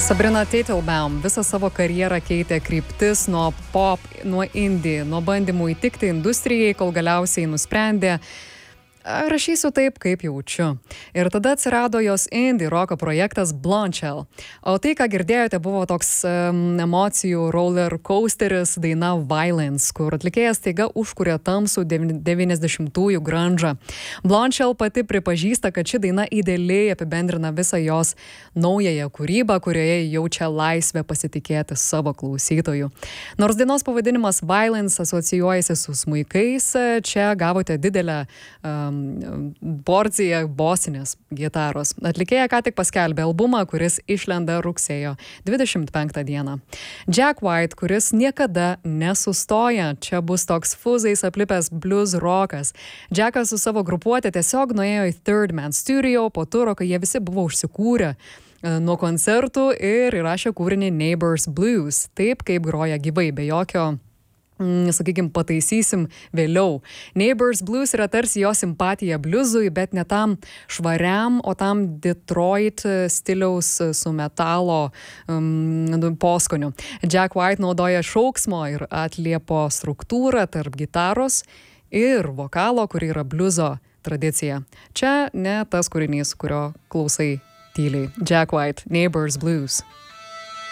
Sabrina Teitelbaum visą savo karjerą keitė kryptis nuo pop, nuo indie, nuo bandymų įtikti industrijai, kol galiausiai nusprendė rašysiu taip, kaip jaučiu. Ir tada atsirado jos indie roko projektas Blondshell. O tai, ką girdėjote, buvo toks emocijų roller coasteris daina Violence, kur atlikėjas taiga užkūrė tamsų 90-ųjų grunge'ą. Blondshell pati pripažįsta, kad ši daina idealiai apibendrina visą jos naująją kūrybą, kurioje jaučia laisvę pasitikėti savo klausytojų. Nors dainos pavadinimas Violence asocijuojasi su smuikais, čia gavote didelę porcija bosinės gitaros. Atlikėja ką tik paskelbė albumą, kuris išlenda rugsėjo 25 dieną. Jack White, kuris niekada nesustoja, čia bus toks fuzais aplipęs blues rockas. Jackas su savo grupuotė tiesiog nuėjo į Third Man Studio po turo, kai jie visi buvo užsikūrę nuo koncertų ir įrašė kūrinį Neighbors Blues, taip kaip groja gyvai, be jokio sakykime, pataisysim vėliau. Neighbors Blues yra tarsi jo simpatija bliuzui, bet ne tam švariam, o tam Detroit stiliaus su metalo poskoniu. Jack White naudoja šauksmo ir atliepo struktūrą tarp gitaros ir vokalo, kuri yra bliuzo tradicija. Čia ne tas kūrinys, kurio klausai tyliai. Jack White, Neighbors Blues.